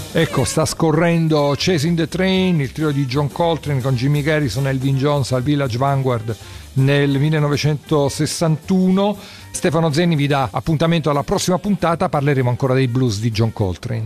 Ecco, sta scorrendo Chasing the Train, il trio di John Coltrane con Jimmy Garrison e Elvin Jones al Village Vanguard nel 1961. Stefano Zenni vi dà appuntamento alla prossima puntata, parleremo ancora dei blues di John Coltrane.